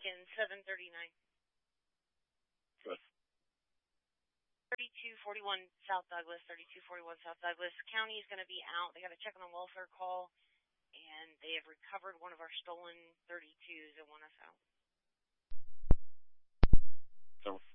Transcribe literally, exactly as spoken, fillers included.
Lincoln, seven thirty-nine. Good. thirty-two forty-one South Douglas, thirty-two forty-one South Douglas. County is going to be out. They got to check on a welfare call, and they have recovered one of our stolen thirty-twos and want us out. So